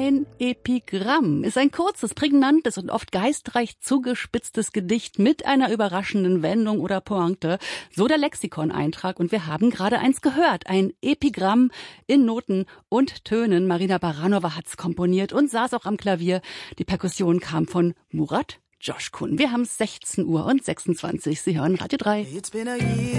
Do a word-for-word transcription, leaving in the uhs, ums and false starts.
Ein Epigramm ist ein kurzes, prägnantes und oft geistreich zugespitztes Gedicht mit einer überraschenden Wendung oder Pointe. So der Lexikon-Eintrag. Und wir haben gerade eins gehört. Ein Epigramm in Noten und Tönen. Marina Baranova hat's komponiert und saß auch am Klavier. Die Perkussion kam von Murat Coşkun. Wir haben sechzehn Uhr und sechsundzwanzig. Sie hören Radio drei.